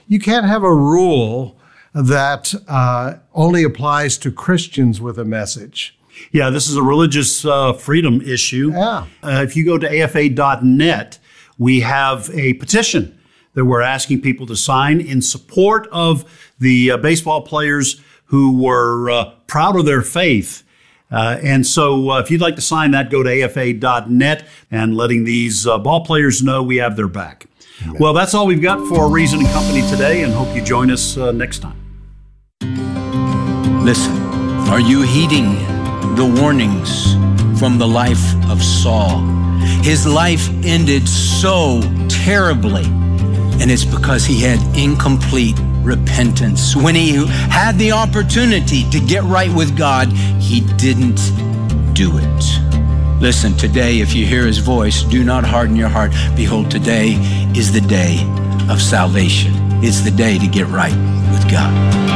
you can't have a rule that only applies to Christians with a message. Yeah, this is a religious freedom issue. Yeah. If you go to afa.net, we have a petition that we're asking people to sign in support of the baseball players who were proud of their faith. And so if you'd like to sign that, go to afa.net and letting these ball players know we have their back. Amen. Well, that's all we've got for Reason and Company today, and hope you join us next time. Listen, are you heeding the warnings from the life of Saul? His life ended so terribly, and it's because he had incomplete repentance. When he had the opportunity to get right with God, he didn't do it. Listen, today, if you hear his voice, do not harden your heart. Behold, today is the day of salvation. It's the day to get right with God.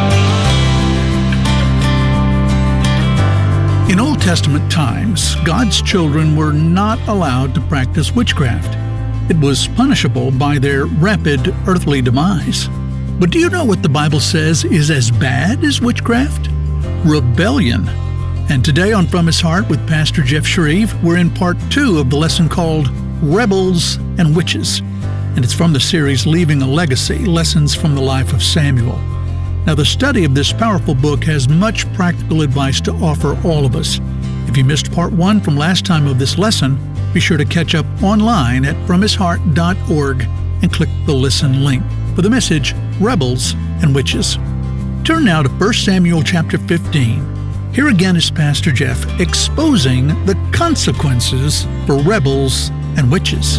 In Old Testament times, God's children were not allowed to practice witchcraft. It was punishable by their rapid earthly demise. But do you know what the Bible says is as bad as witchcraft? Rebellion. And today on From His Heart with Pastor Jeff Shreve, we're in part 2 of the lesson called Rebels and Witches. And it's from the series Leaving a Legacy, Lessons from the Life of Samuel. Now, the study of this powerful book has much practical advice to offer all of us. If you missed part 1 from last time of this lesson, be sure to catch up online at fromhisheart.org and click the listen link for the message, Rebels and Witches. Turn now to 1 Samuel chapter 15. Here again is Pastor Jeff exposing the consequences for rebels and witches.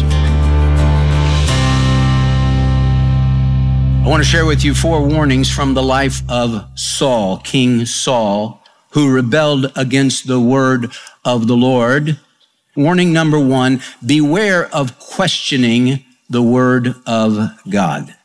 I want to share with you 4 warnings from the life of Saul, King Saul, who rebelled against the word of the Lord. Warning number 1, beware of questioning the word of God.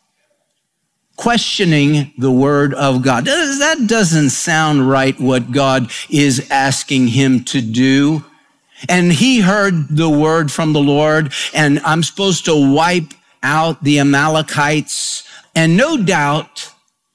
Questioning the word of God. That doesn't sound right what God is asking him to do. And he heard the word from the Lord, and I'm supposed to wipe out the Amalekites. And no doubt,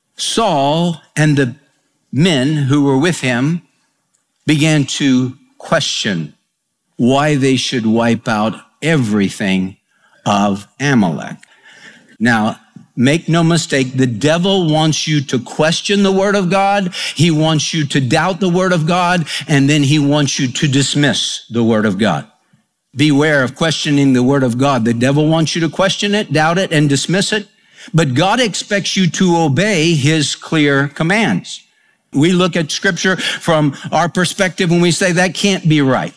Saul and the men who were with him began to question why they should wipe out everything of Amalek. Now, make no mistake, the devil wants you to question the word of God. He wants you to doubt the word of God, and then he wants you to dismiss the word of God. Beware of questioning the word of God. The devil wants you to question it, doubt it, and dismiss it. But God expects you to obey his clear commands. We look at scripture from our perspective and we say that can't be right.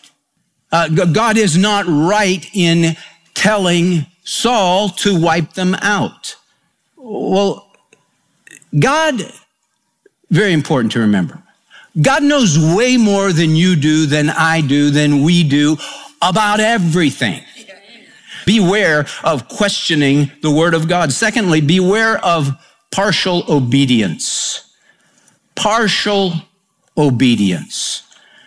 God is not right in telling Saul to wipe them out. Well, God, very important to remember, God knows way more than you do, than I do, than we do about everything. Beware of questioning the word of God. Secondly, beware of partial obedience. Partial obedience.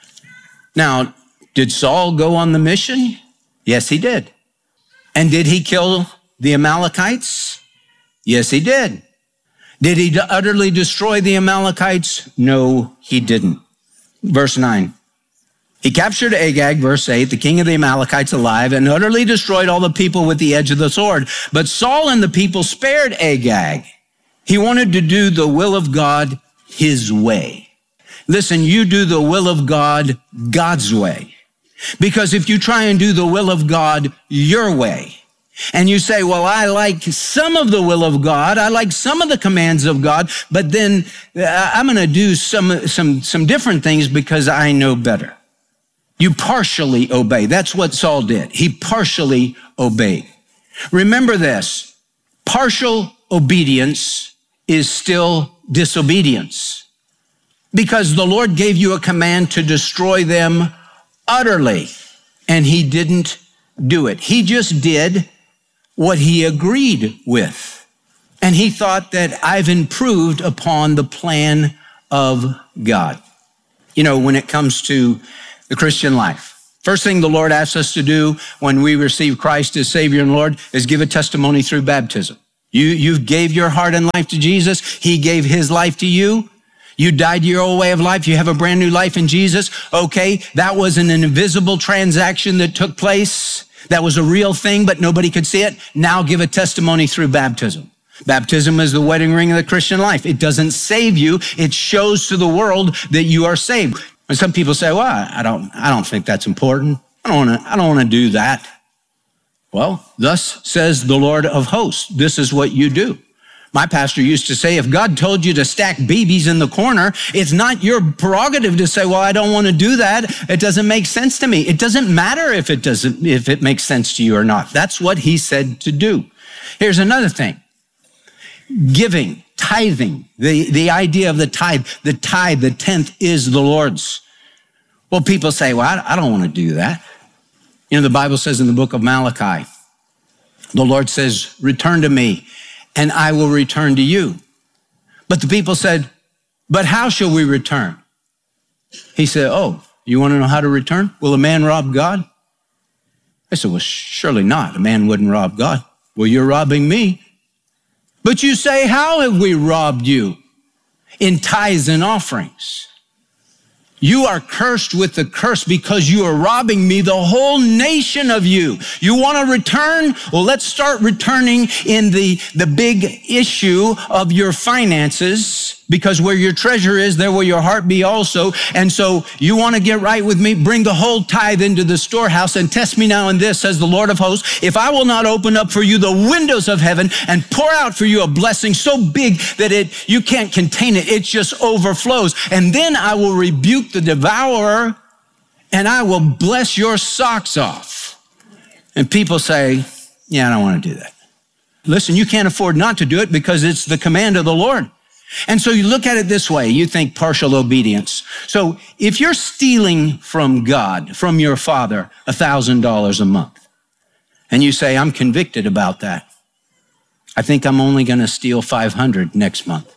Now, did Saul go on the mission? Yes, he did. And did he kill the Amalekites? Yes, he did. Did he utterly destroy the Amalekites? No, he didn't. Verse 9. He captured Agag, verse 8, the king of the Amalekites alive, and utterly destroyed all the people with the edge of the sword. But Saul and the people spared Agag. He wanted to do the will of God his way. Listen, you do the will of God God's way. Because if you try and do the will of God your way, and you say, well, I like some of the will of God, I like some of the commands of God, but then I'm going to do some different things because I know better. You partially obey. That's what Saul did. He partially obeyed. Remember this, partial obedience is still disobedience because the Lord gave you a command to destroy them utterly, and he didn't do it. He just did what he agreed with, and he thought that I've improved upon the plan of God. You know, when it comes to the Christian life, first thing the Lord asks us to do when we receive Christ as Savior and Lord is give a testimony through baptism. You gave your heart and life to Jesus. He gave his life to you. You died your old way of life. You have a brand new life in Jesus. Okay, that was an invisible transaction that took place. That was a real thing, but nobody could see it. Now give a testimony through baptism. Baptism is the wedding ring of the Christian life. It doesn't save you. It shows to the world that you are saved. And some people say, well, I don't think that's important. I don't want to do that. Well, thus says the Lord of hosts. This is what you do. My pastor used to say, if God told you to stack babies in the corner, it's not your prerogative to say, well, I don't want to do that. It doesn't make sense to me. It doesn't matter if it makes sense to you or not. That's what he said to do. Here's another thing. Giving, tithing, the idea of the tithe, the tenth is the Lord's. Well, people say, well, I don't want to do that. You know, the Bible says in the book of Malachi, the Lord says, return to me and I will return to you. But the people said, but how shall we return? He said, oh, you want to know how to return? Will a man rob God? I said, well, surely not. A man wouldn't rob God. Well, you're robbing me. But you say, how have we robbed you? In tithes and offerings. You are cursed with the curse because you are robbing me, the whole nation of you. You want to return? Well, let's start returning in the big issue of your finances, because where your treasure is, there will your heart be also. And so you want to get right with me? Bring the whole tithe into the storehouse and test me now in this, says the Lord of hosts. If I will not open up for you the windows of heaven and pour out for you a blessing so big that you can't contain it, it just overflows. And then I will rebuke the devourer and I will bless your socks off. And people say, yeah, I don't want to do that. Listen, you can't afford not to do it because it's the command of the Lord. And so you look at it this way, you think partial obedience. So if you're stealing from God, from your father, $1,000 a month, and you say, I'm convicted about that. I think I'm only going to steal 500 next month.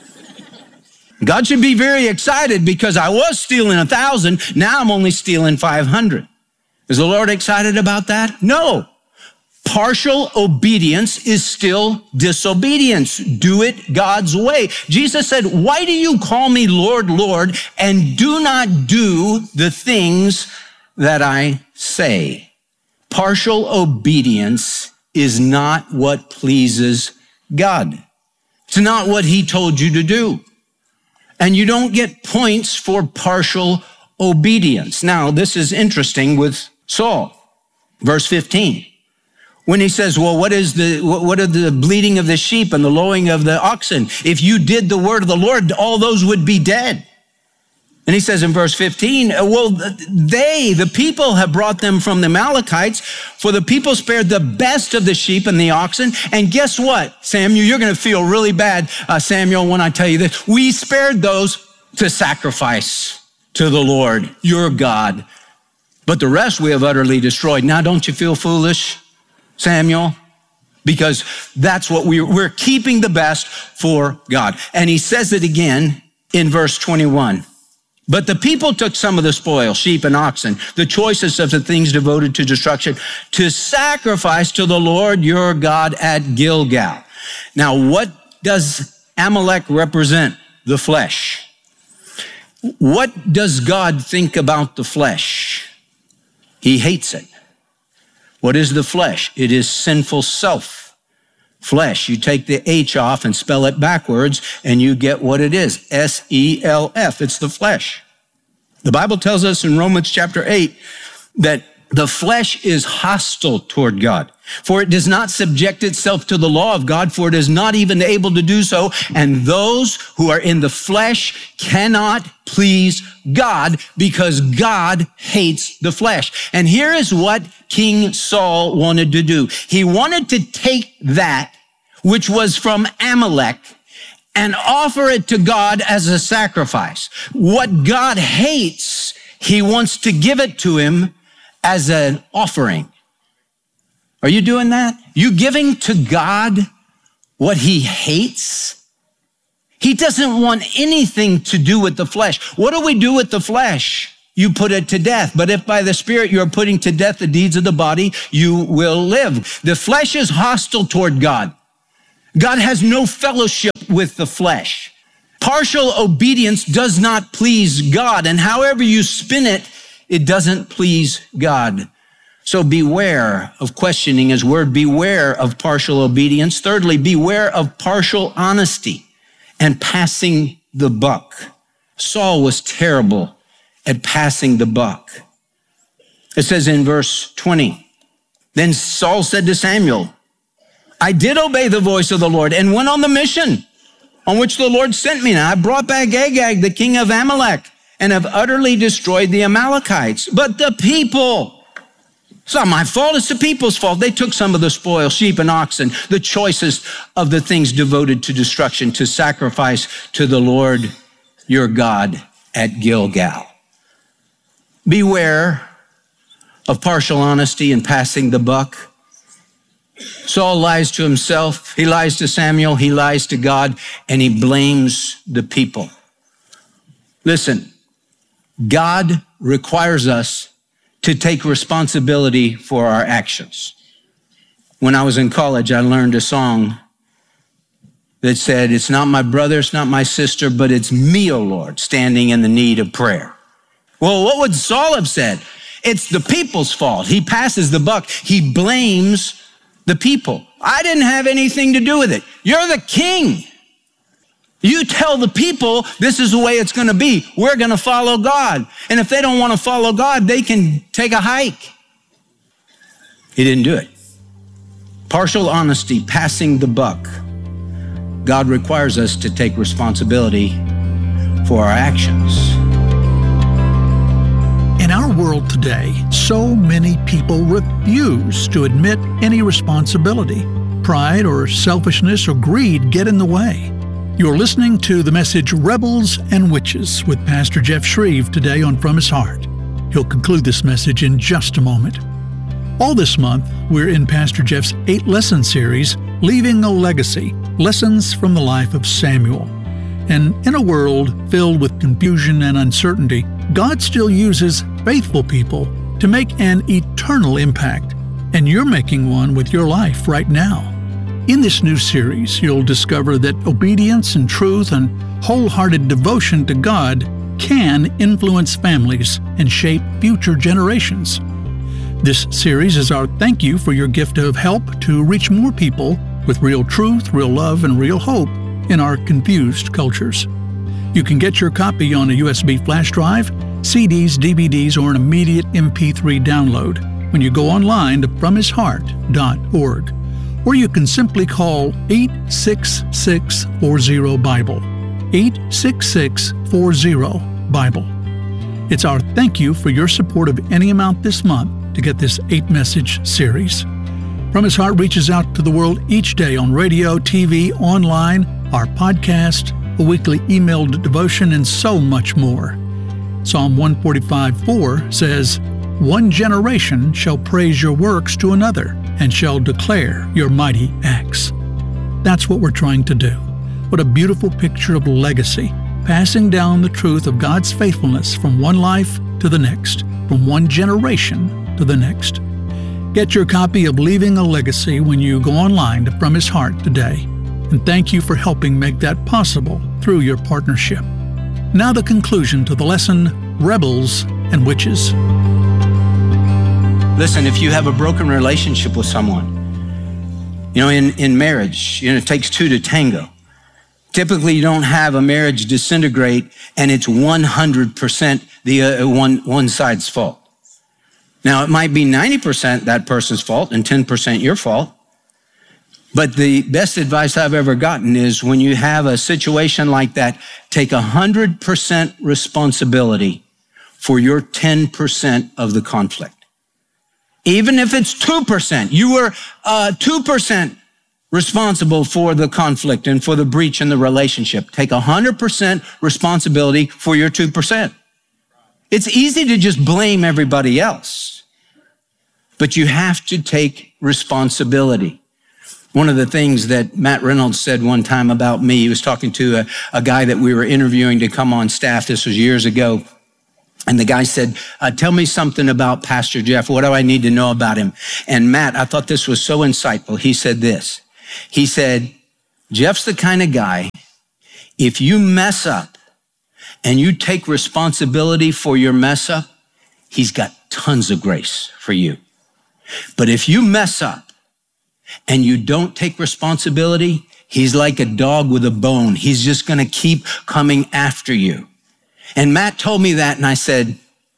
God should be very excited because I was stealing 1,000. Now I'm only stealing 500. Is the Lord excited about that? No. Partial obedience is still disobedience. Do it God's way. Jesus said, why do you call me Lord, Lord, and do not do the things that I say? Partial obedience is not what pleases God. It's not what he told you to do. And you don't get points for partial obedience. Now, this is interesting with Saul. Verse 15. When he says, well, what are the bleating of the sheep and the lowing of the oxen? If you did the word of the Lord, all those would be dead. And he says in verse 15, well, the people have brought them from the Amalekites, for the people spared the best of the sheep and the oxen. And guess what, Samuel? You're going to feel really bad, Samuel, when I tell you this. We spared those to sacrifice to the Lord, your God. But the rest we have utterly destroyed. Now, don't you feel foolish, Samuel? Because that's what we're keeping the best for God. And he says it again in verse 21. But the people took some of the spoil, sheep and oxen, the choicest of the things devoted to destruction, to sacrifice to the Lord your God at Gilgal. Now, what does Amalek represent? The flesh. What does God think about the flesh? He hates it. What is the flesh? It is sinful self. Flesh. You take the H off and spell it backwards, and you get what it is. S-E-L-F. It's the flesh. The Bible tells us in Romans chapter 8 that the flesh is hostile toward God, for it does not subject itself to the law of God, for it is not even able to do so. And those who are in the flesh cannot please God, because God hates the flesh. And here is what King Saul wanted to do. He wanted to take that which was from Amalek and offer it to God as a sacrifice. What God hates, he wants to give it to him as an offering. Are you doing that? You giving to God what he hates? He doesn't want anything to do with the flesh. What do we do with the flesh? You put it to death. But if by the Spirit you're putting to death the deeds of the body, you will live. The flesh is hostile toward God. God has no fellowship with the flesh. Partial obedience does not please God, and however you spin it, it doesn't please God. So beware of questioning his word. Beware of partial obedience. Thirdly, beware of partial honesty and passing the buck. Saul was terrible at passing the buck. It says in verse 20, then Saul said to Samuel, I did obey the voice of the Lord and went on the mission on which the Lord sent me. Now I brought back Agag, the king of Amalek, and have utterly destroyed the Amalekites. But the people, it's not my fault, it's the people's fault. They took some of the spoil, sheep and oxen, the choicest of the things devoted to destruction, to sacrifice to the Lord your God at Gilgal. Beware of partial honesty and passing the buck. Saul lies to himself, he lies to Samuel, he lies to God, and he blames the people. Listen, God requires us to take responsibility for our actions. When I was in college, I learned a song that said, it's not my brother, it's not my sister, but it's me, O Lord, standing in the need of prayer. Well, what would Saul have said? It's the people's fault. He passes the buck. He blames the people. I didn't have anything to do with it. You're the king. You tell the people this is the way it's going to be. We're going to follow God. And if they don't want to follow God, they can take a hike. He didn't do it. Partial honesty, passing the buck. God requires us to take responsibility for our actions. In our world today, so many people refuse to admit any responsibility. Pride or selfishness or greed get in the way. You're listening to the message Rebels and Witches with Pastor Jeff Shreve today on From His Heart. He'll conclude this message in just a moment. All this month, we're in Pastor Jeff's 8-lesson series, Leaving a Legacy, Lessons from the Life of Samuel. And in a world filled with confusion and uncertainty, God still uses faithful people to make an eternal impact. And you're making one with your life right now. In this new series, you'll discover that obedience and truth and wholehearted devotion to God can influence families and shape future generations. This series is our thank you for your gift of help to reach more people with real truth, real love, and real hope in our confused cultures. You can get your copy on a USB flash drive, CDs, DVDs, or an immediate MP3 download when you go online to FromHisHeart.org. Or you can simply call 866-40-BIBLE, 866-40-BIBLE. It's our thank you for your support of any amount this month to get this 8-message series. From His Heart reaches out to the world each day on radio, TV, online, our podcast, a weekly emailed devotion, and so much more. Psalm 145:4 says, one generation shall praise your works to another and shall declare your mighty acts. That's what we're trying to do. What a beautiful picture of legacy, passing down the truth of God's faithfulness from one life to the next, from one generation to the next. Get your copy of Leaving a Legacy when you go online to From His Heart today. And thank you for helping make that possible through your partnership. Now the conclusion to the lesson, Rebels and Witches. Listen, if you have a broken relationship with someone, in marriage, it takes two to tango. Typically, you don't have a marriage disintegrate and it's 100% the one side's fault. Now, it might be 90% that person's fault and 10% your fault. But the best advice I've ever gotten is when you have a situation like that, take 100% responsibility for your 10% of the conflict. Even if it's 2%, you were 2% responsible for the conflict and for the breach in the relationship. Take 100% responsibility for your 2%. It's easy to just blame everybody else, but you have to take responsibility. One of the things that Matt Reynolds said one time about me, he was talking to a guy that we were interviewing to come on staff. This was years ago. And the guy said, tell me something about Pastor Jeff. What do I need to know about him? And Matt, I thought this was so insightful. He said this. He said, Jeff's the kind of guy, if you mess up and you take responsibility for your mess up, he's got tons of grace for you. But if you mess up and you don't take responsibility, he's like a dog with a bone. He's just going to keep coming after you. And Matt told me that, and I said,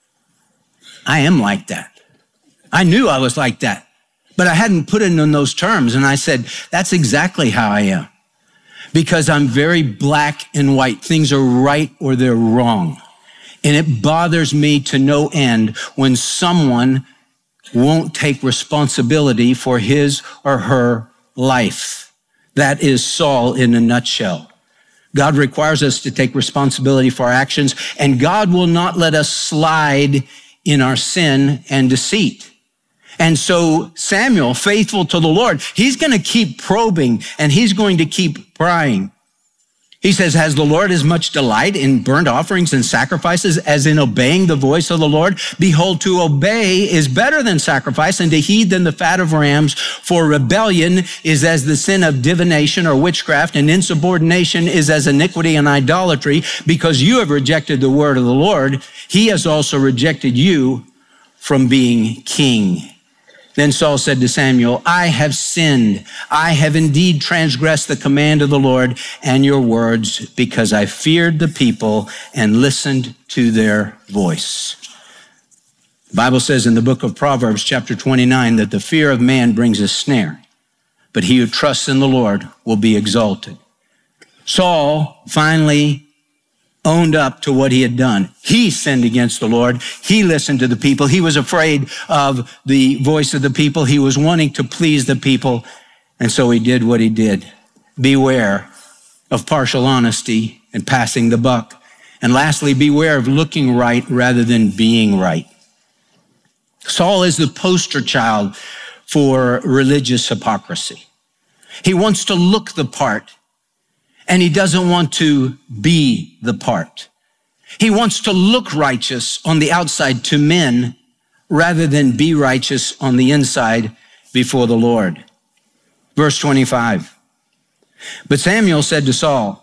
I am like that. I knew I was like that, but I hadn't put it in those terms. And I said, that's exactly how I am, because I'm very black and white. Things are right or they're wrong. And it bothers me to no end when someone won't take responsibility for his or her life. That is Saul in a nutshell. God requires us to take responsibility for our actions, and God will not let us slide in our sin and deceit. And so Samuel, faithful to the Lord, he's going to keep probing and he's going to keep prying. He says, has the Lord as much delight in burnt offerings and sacrifices as in obeying the voice of the Lord? Behold, to obey is better than sacrifice, and to heed than the fat of rams. For rebellion is as the sin of divination or witchcraft, and insubordination is as iniquity and idolatry. Because you have rejected the word of the Lord, he has also rejected you from being king. Then Saul said to Samuel, I have sinned. I have indeed transgressed the command of the Lord and your words, because I feared the people and listened to their voice. The Bible says in the book of Proverbs, chapter 29, that the fear of man brings a snare, but he who trusts in the Lord will be exalted. Saul finally owned up to what he had done. He sinned against the Lord. He listened to the people. He was afraid of the voice of the people. He was wanting to please the people. And so he did what he did. Beware of partial honesty and passing the buck. And lastly, beware of looking right rather than being right. Saul is the poster child for religious hypocrisy. He wants to look the part, and he doesn't want to be the part. He wants to look righteous on the outside to men rather than be righteous on the inside before the Lord. Verse 25. But Samuel said to Saul,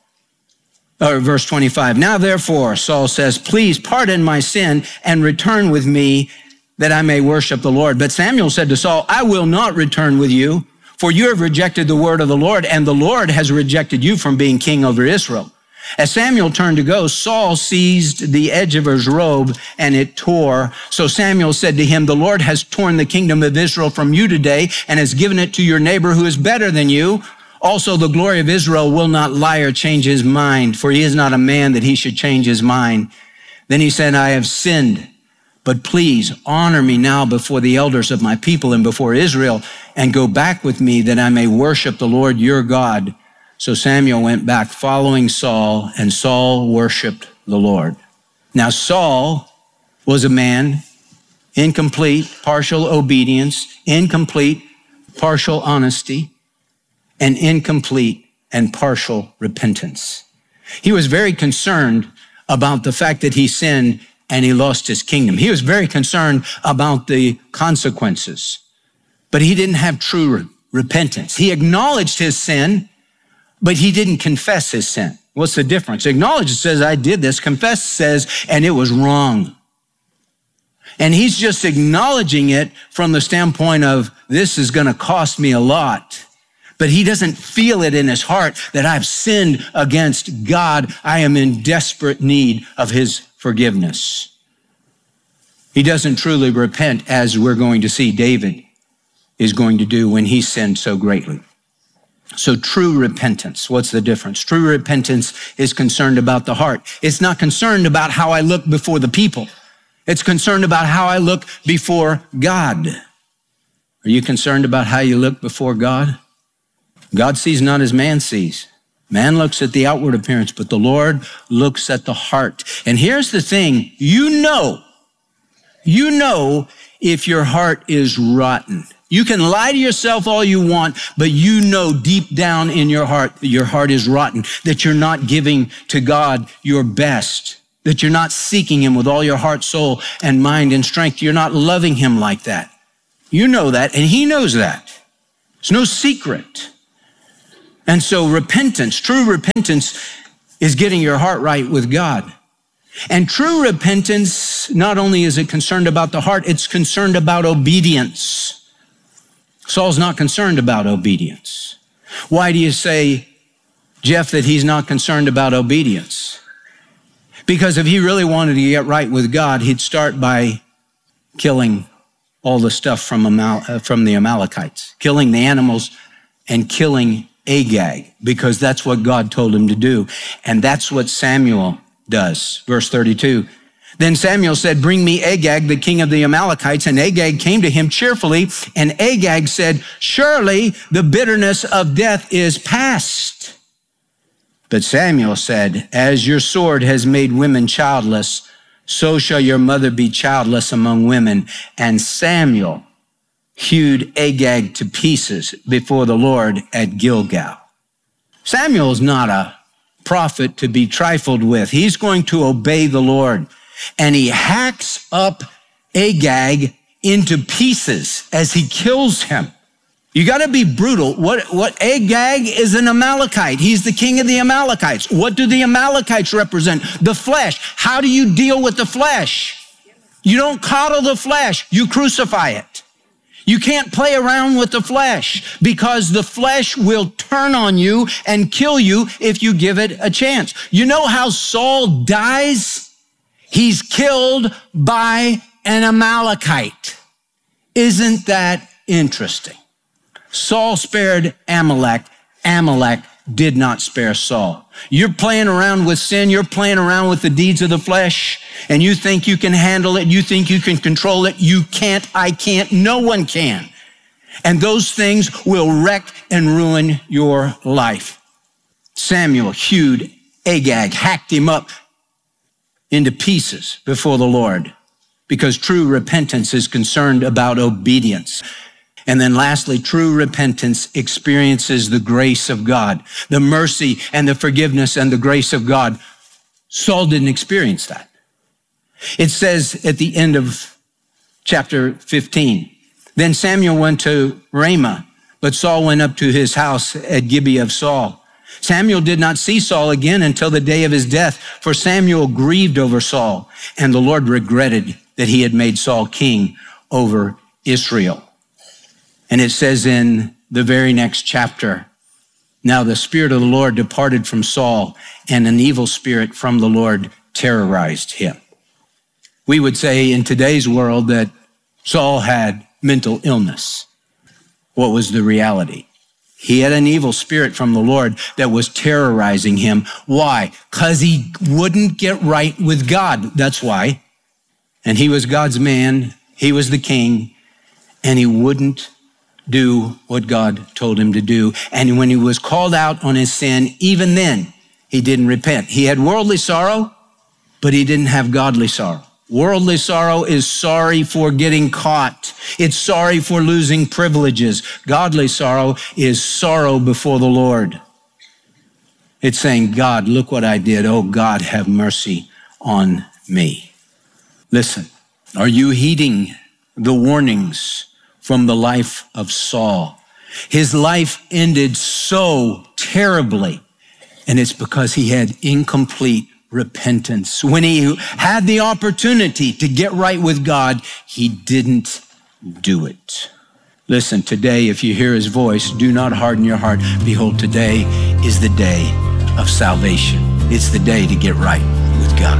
verse 25, now therefore, Saul says, please pardon my sin and return with me that I may worship the Lord. But Samuel said to Saul, I will not return with you, for you have rejected the word of the Lord, and the Lord has rejected you from being king over Israel. As Samuel turned to go, Saul seized the edge of his robe, and it tore. So Samuel said to him, the Lord has torn the kingdom of Israel from you today, and has given it to your neighbor who is better than you. Also, the glory of Israel will not lie or change his mind, for he is not a man that he should change his mind. Then he said, I have sinned. But please honor me now before the elders of my people and before Israel, and go back with me that I may worship the Lord your God. So Samuel went back following Saul, and Saul worshiped the Lord. Now Saul was a man, incomplete, partial obedience, incomplete, partial honesty, and incomplete and partial repentance. He was very concerned about the fact that he sinned and he lost his kingdom. He was very concerned about the consequences, but he didn't have true repentance. He acknowledged his sin, but he didn't confess his sin. What's the difference? Acknowledge says, I did this. Confess says, and it was wrong. And he's just acknowledging it from the standpoint of, this is going to cost me a lot. But he doesn't feel it in his heart that I've sinned against God. I am in desperate need of his forgiveness. He doesn't truly repent, as we're going to see David is going to do when he sinned so greatly. So true repentance, what's the difference? True repentance is concerned about the heart. It's not concerned about how I look before the people. It's concerned about how I look before God. Are you concerned about how you look before God? God sees not as man sees. Man looks at the outward appearance, but the Lord looks at the heart. And here's the thing, you know if your heart is rotten. You can lie to yourself all you want, but you know deep down in your heart that your heart is rotten, that you're not giving to God your best, that you're not seeking him with all your heart, soul, and mind and strength. You're not loving him like that. You know that, and he knows that. It's no secret. And so repentance, true repentance, is getting your heart right with God. And true repentance, not only is it concerned about the heart, it's concerned about obedience. Saul's not concerned about obedience. Why do you say, Jeff, that he's not concerned about obedience? Because if he really wanted to get right with God, he'd start by killing all the stuff from the Amalekites, killing the animals and killing Agag, because that's what God told him to do. And that's what Samuel does. Verse 32. Then Samuel said, bring me Agag, the king of the Amalekites. And Agag came to him cheerfully. And Agag said, surely the bitterness of death is past. But Samuel said, as your sword has made women childless, so shall your mother be childless among women. And Samuel hewed Agag to pieces before the Lord at Gilgal. Samuel is not a prophet to be trifled with. He's going to obey the Lord. And he hacks up Agag into pieces as he kills him. You got to be brutal. What Agag is an Amalekite. He's the king of the Amalekites. What do the Amalekites represent? The flesh. How do you deal with the flesh? You don't coddle the flesh. You crucify it. You can't play around with the flesh, because the flesh will turn on you and kill you if you give it a chance. You know how Saul dies? He's killed by an Amalekite. Isn't that interesting? Saul spared Amalek. Amalek did not spare Saul. You're playing around with sin. You're playing around with the deeds of the flesh, and you think you can handle it. You think you can control it. You can't. I can't. No one can. And those things will wreck and ruin your life. Samuel hewed Agag, hacked him up into pieces before the Lord, because true repentance is concerned about obedience. And then lastly, true repentance experiences the grace of God, the mercy and the forgiveness and the grace of God. Saul didn't experience that. It says at the end of chapter 15, then Samuel went to Ramah, but Saul went up to his house at Gibeah of Saul. Samuel did not see Saul again until the day of his death, for Samuel grieved over Saul, and the Lord regretted that he had made Saul king over Israel. And it says in the very next chapter, now the Spirit of the Lord departed from Saul, and an evil spirit from the Lord terrorized him. We would say in today's world that Saul had mental illness. What was the reality? He had an evil spirit from the Lord that was terrorizing him. Why? Because he wouldn't get right with God. That's why. And he was God's man. He was the king, and he wouldn't do what God told him to do. And when he was called out on his sin, even then, he didn't repent. He had worldly sorrow, but he didn't have godly sorrow. Worldly sorrow is sorry for getting caught. It's sorry for losing privileges. Godly sorrow is sorrow before the Lord. It's saying, God, look what I did. Oh, God, have mercy on me. Listen, are you heeding the warnings from the life of Saul? His life ended so terribly, and it's because he had incomplete repentance. When he had the opportunity to get right with God, he didn't do it. Listen, today, if you hear his voice, do not harden your heart. Behold, today is the day of salvation. It's the day to get right with God.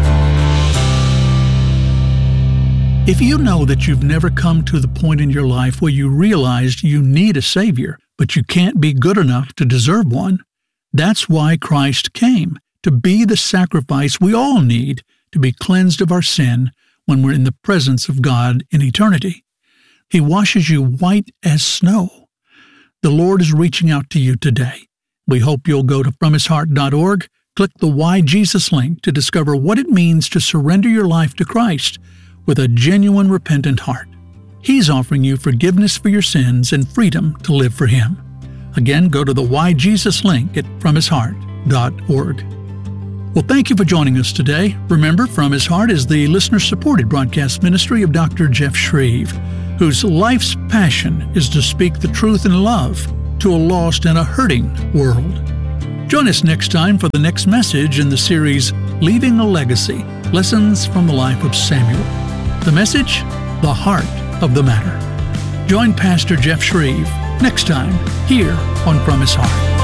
If you know that you've never come to the point in your life where you realized you need a Savior, but you can't be good enough to deserve one, that's why Christ came, to be the sacrifice we all need to be cleansed of our sin when we're in the presence of God in eternity. He washes you white as snow. The Lord is reaching out to you today. We hope you'll go to FromHisHeart.org, click the Why Jesus link to discover what it means to surrender your life to Christ with a genuine repentant heart. He's offering you forgiveness for your sins and freedom to live for Him. Again, go to the Why Jesus link at FromHisHeart.org. Well, thank you for joining us today. Remember, From His Heart is the listener-supported broadcast ministry of Dr. Jeff Shreve, whose life's passion is to speak the truth in love to a lost and a hurting world. Join us next time for the next message in the series Leaving a Legacy, Lessons from the Life of Samuel. The message, the heart of the matter. Join Pastor Jeff Shreve next time here on From His Heart.